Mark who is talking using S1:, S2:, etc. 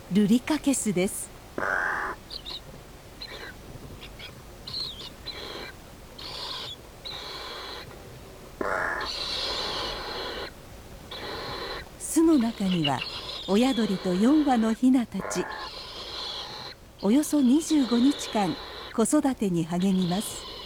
S1: ルリカケスです。巣の中には親鳥と4羽のヒナたち。およそ25日間子育てに励みます。